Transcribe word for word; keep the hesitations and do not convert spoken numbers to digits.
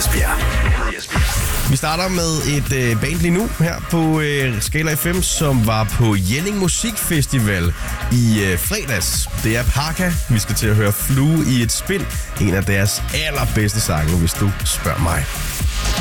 Esbjerg. Vi starter med et øh, band lige nu her på øh, Skala F M, som var på Jelling Musikfestival i øh, fredags. Det er Parka. Vi skal til at høre Flue i et spind. En af deres allerbedste sange, hvis du spørger mig.